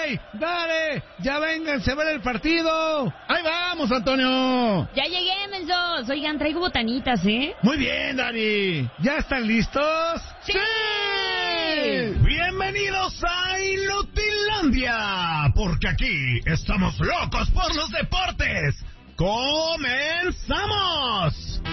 ¡Ey! ¡Dale! ¡Ya vénganse a ver el partido! ¡Ahí vamos, Antonio! Ya llegué, mensos. Oigan, traigo botanitas, ¿eh? Muy bien, Dani. ¿Ya están listos? ¡Sí! Bienvenidos a Inutilandia, porque aquí estamos locos por los deportes. ¡Comenzamos!